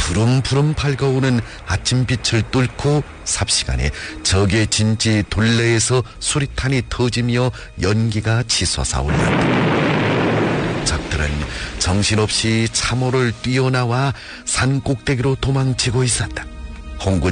푸름푸름 밝아오는 아침빛을 뚫고 삽시간에 적의 진지 둘레에서 수리탄이 터지며 연기가 치솟아 올랐다. 적들은 정신없이 참호를 뛰어나와 산 꼭대기로 도망치고 있었다. 홍군